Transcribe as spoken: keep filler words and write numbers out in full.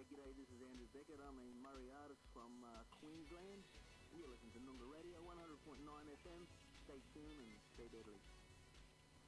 g'day, this is Andrew Beckett. I'm a Murray artist from uh, Queensland. You're listening to Noongar Radio, one hundred point nine F M. Stay tuned and stay deadly.